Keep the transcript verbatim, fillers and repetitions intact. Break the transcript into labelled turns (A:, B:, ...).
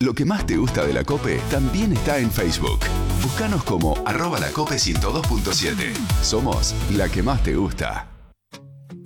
A: Lo que más te gusta de la COPE también está en Facebook. Búscanos como arroba la cope ciento dos punto siete. Somos la que más te gusta.